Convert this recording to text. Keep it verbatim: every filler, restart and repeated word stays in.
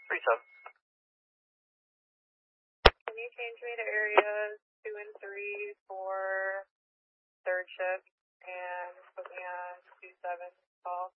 three seven. Can you change me to areas two and three for third shift and put me on two seven call?